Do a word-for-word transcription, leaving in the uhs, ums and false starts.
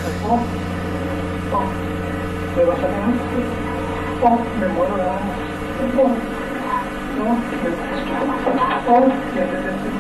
Oh, oh, me vas a ganar. Oh, me muero de ganas. Oh, no, me... Oh, ya te